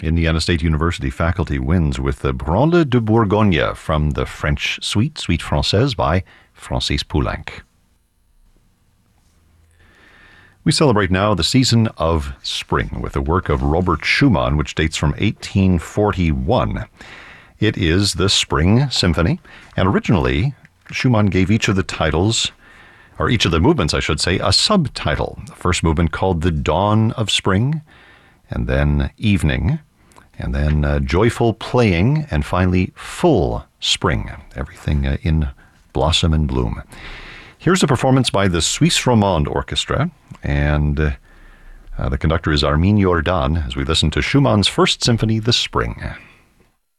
Indiana State University faculty wins with the Brande de Bourgogne from the French Suite Française by Francis Poulenc. We celebrate now the season of spring with a work of Robert Schumann, which dates from 1841. It is the Spring Symphony, and originally Schumann gave each of the titles, or each of the movements, I should say, a subtitle. The first movement called The Dawn of Spring, and then Evening, and then Joyful Playing, and finally Full Spring, everything in blossom and bloom. Here's a performance by the Suisse Romande Orchestra, and the conductor is Armin Jordan, as we listen to Schumann's First Symphony, The Spring.